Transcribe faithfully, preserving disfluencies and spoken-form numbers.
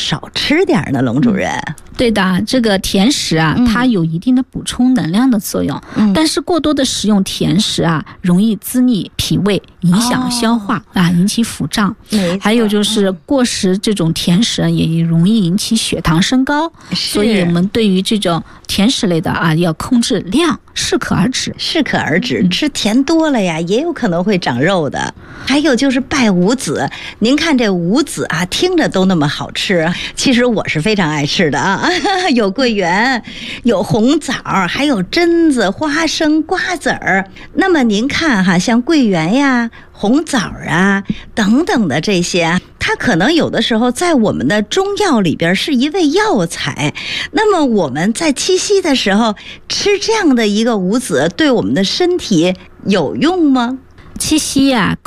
少吃点呢？龙主任。 嗯对的，这个甜食啊，它有一定的补充能量的作用，嗯、但是过多的食用甜食啊，容易滋腻脾胃，影响消化、哦、啊，引起腹胀。还有就是过食这种甜食也容易引起血糖升高，所以我们对于这种甜食类的啊，要控制量，适可而止。 适可而止，嗯、吃甜多了呀，也有可能会长肉的。还有就是拜五子，您看这五子啊，听着都那么好吃，其实我是非常爱吃的啊。有桂圆，有红枣，还有榛子、花生、瓜子儿。那么您看哈，像桂圆呀、红枣啊等等的这些，它可能有的时候在我们的中药里边是一味药材。那么我们在七夕的时候吃这样的一个五子，对我们的身体有用吗？ 七夕呀、啊。